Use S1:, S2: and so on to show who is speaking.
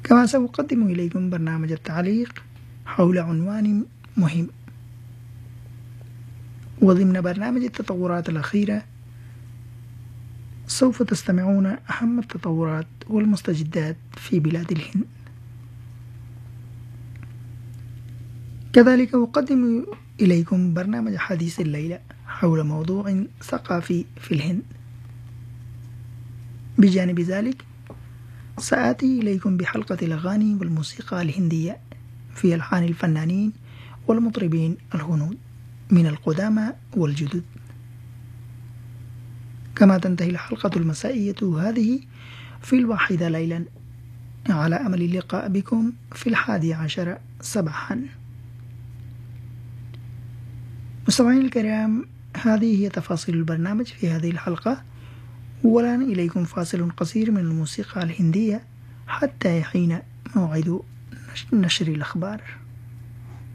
S1: كما سأقدم إليكم برنامج التعليق حول عنوان مهم. وضمن برنامج التطورات الأخيرة سوف تستمعون أهم التطورات والمستجدات في بلاد الهند. كذلك أقدم إليكم برنامج حديث الليلة حول موضوع ثقافي في الهند. بجانب ذلك سآتي إليكم بحلقة الأغاني والموسيقى الهندية في ألحان الفنانين والمطربين الهنود من القدامى والجدد. كما تنتهي الحلقة المسائية هذه في 1 ليلا، على أمل اللقاء بكم في 11 صباحا. مستمعين الكرام، هذه هي تفاصيل البرنامج في هذه الحلقة، والآن إليكم فاصل قصير من الموسيقى الهندية حتى يحين موعد نشر الأخبار.